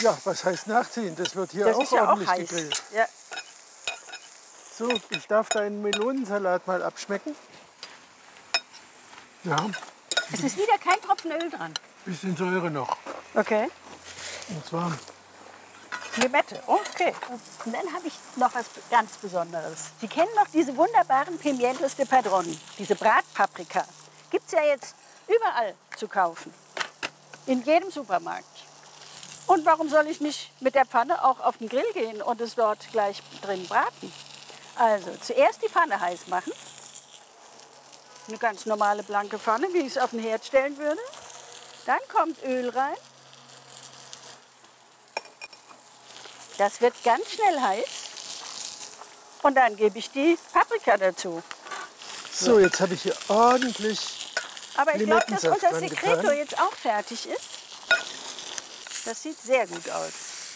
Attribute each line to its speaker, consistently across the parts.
Speaker 1: Ja, was heißt nachziehen? Das wird hier
Speaker 2: Das
Speaker 1: auch
Speaker 2: ist ja auch
Speaker 1: ordentlich
Speaker 2: heiß.
Speaker 1: gegrillt.
Speaker 2: Ja.
Speaker 1: So, ich darf deinen Melonensalat mal abschmecken. Ja, ein
Speaker 2: Es ist wieder kein Tropfen Öl dran.
Speaker 1: bisschen Säure noch.
Speaker 2: Okay.
Speaker 1: Und zwar,
Speaker 2: Limette, okay. Und dann habe ich noch was ganz Besonderes. Sie kennen noch diese wunderbaren Pimientos de Padron, diese Bratpaprika. Gibt es ja jetzt überall zu kaufen. In jedem Supermarkt. Und warum soll ich nicht mit der Pfanne auch auf den Grill gehen und es dort gleich drin braten? Also zuerst die Pfanne heiß machen. Eine ganz normale blanke Pfanne, wie ich es auf den Herd stellen würde. Dann kommt Öl rein. Das wird ganz schnell heiß. Und dann gebe ich die Paprika dazu.
Speaker 1: so, jetzt habe ich hier ordentlich.
Speaker 2: Aber ich glaube, dass
Speaker 1: Limettensaft
Speaker 2: unser
Speaker 1: dran
Speaker 2: Secreto
Speaker 1: getan.
Speaker 2: jetzt auch fertig ist. Das sieht sehr gut aus.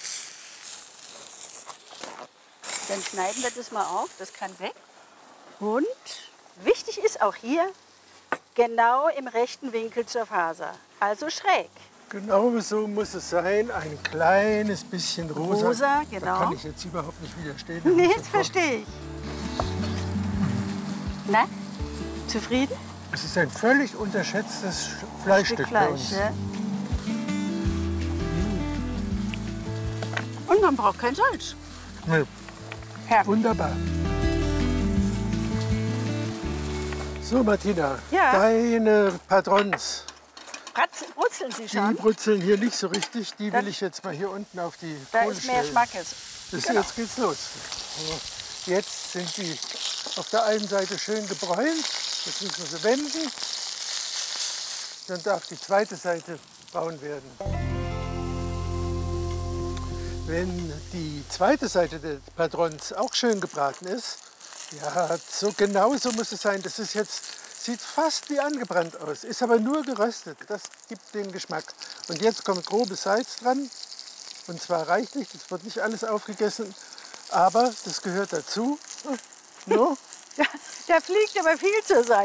Speaker 2: Dann schneiden wir das mal auf, das kann weg. Und wichtig ist auch hier, genau im rechten Winkel zur Faser. Also schräg.
Speaker 1: Genau so muss es sein. Ein kleines bisschen rosa.
Speaker 2: Rosa,
Speaker 1: Da
Speaker 2: genau.
Speaker 1: kann ich jetzt überhaupt nicht widerstehen.
Speaker 2: Nee,
Speaker 1: muss
Speaker 2: das
Speaker 1: sofort-
Speaker 2: verstehe ich. Na, zufrieden?
Speaker 1: Es ist ein völlig unterschätztes Fleischstück
Speaker 2: Stück
Speaker 1: bei
Speaker 2: Fleisch,
Speaker 1: uns.
Speaker 2: ja. Und man braucht kein Salz.
Speaker 1: Nee,
Speaker 2: Herrlich.
Speaker 1: wunderbar. So, Martina,
Speaker 2: Ja.
Speaker 1: deine Padrons,
Speaker 2: Brutzeln Sie
Speaker 1: die
Speaker 2: schon?
Speaker 1: brutzeln hier nicht so richtig. Die
Speaker 2: Da-
Speaker 1: will ich jetzt mal hier unten auf die
Speaker 2: Da
Speaker 1: Kohle
Speaker 2: ist mehr
Speaker 1: stellen.
Speaker 2: Schmackes.
Speaker 1: Das
Speaker 2: Genau.
Speaker 1: Jetzt geht's los. So, jetzt sind die auf der einen Seite schön gebräunt. Das müssen wir so wenden. Dann darf die zweite Seite braun werden. Wenn die zweite Seite des Padrons auch schön gebraten ist, ja, so genau so muss es sein. Das ist jetzt, sieht fast wie angebrannt aus, ist aber nur geröstet. Das gibt den Geschmack. Und jetzt kommt grobes Salz dran. Und zwar reichlich, das wird nicht alles aufgegessen, aber das gehört dazu. No?
Speaker 2: Da fliegt aber viel zur Seite.